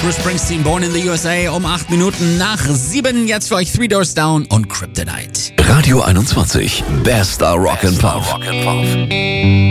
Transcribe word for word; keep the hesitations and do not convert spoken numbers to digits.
Bruce Springsteen, Born in the U S A, um acht Minuten nach sieben. Jetzt für euch Three Doors Down und Kryptonite. Radio einundzwanzig, Bester Rock and Pop.